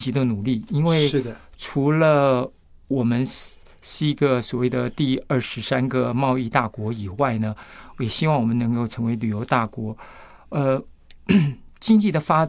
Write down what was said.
极的努力，因为是的， 除了我们是一个所谓的第23个贸易大国以外呢，也希望我们能够成为旅游大国。经济的发